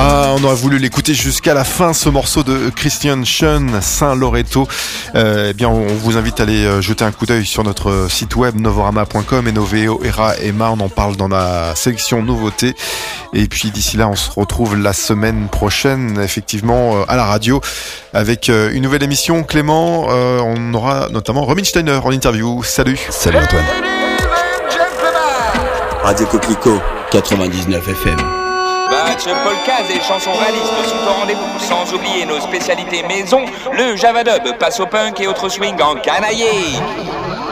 On aurait voulu l'écouter jusqu'à la fin, ce morceau de Christian Sean, Saint Loreto. Eh bien, on vous invite à aller jeter un coup d'œil sur notre site web novorama.com et Noveo, Era, Emma. On en parle dans la sélection nouveautés. Et puis d'ici là, on se retrouve la semaine prochaine, effectivement, à la radio, avec une nouvelle émission. Clément, on aura notamment Robin Steiner en interview. Salut. Salut Antoine. Radio Coquelicot, 99 FM. Match polkas et chansons réalistes sont au rendez-vous, sans oublier nos spécialités maison, le Java Dub, passe au punk et autres swing en canaillé.